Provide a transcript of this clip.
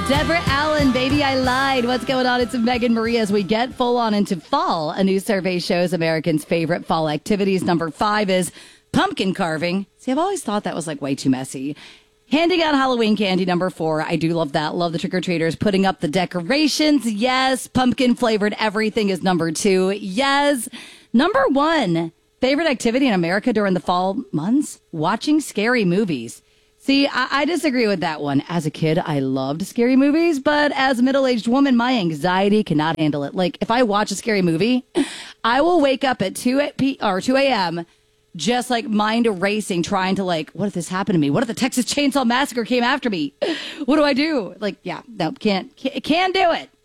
Deborah Allen, Baby I Lied. What's going on? It's Megan Marie as we get full on into fall. A new survey shows Americans' favorite fall activities. Number 5 is pumpkin carving. See, I've always thought that was like way too messy. Handing out Halloween candy, number 4. I do love that. Love the trick-or-treaters putting up the decorations. Yes. Pumpkin-flavored everything is number 2. Yes. Number 1, favorite activity in America during the fall months? Watching scary movies. See, I disagree with that one. As a kid, I loved scary movies, but as a middle-aged woman, my anxiety cannot handle it. Like, if I watch a scary movie, I will wake up at 2 a.m., just like mind racing, trying to like, what if this happened to me? What if the Texas Chainsaw Massacre came after me? What do I do? Like, yeah, no, can't do it.